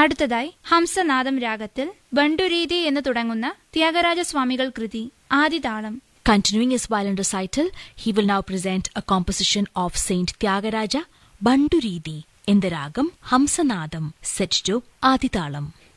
അടുത്തതായി ഹംസനാദം രാഗത്തിൽ ബണ്ടുരീതി എന്ന് തുടങ്ങുന്ന ത്യാഗരാജസ്വാമികൾ കൃതി ആദിതാളം. Continuing his violin recital, he will now present a composition of Saint Tyagaraja, Banduridi, in the ragam Hamsanadam, set to Adithalam.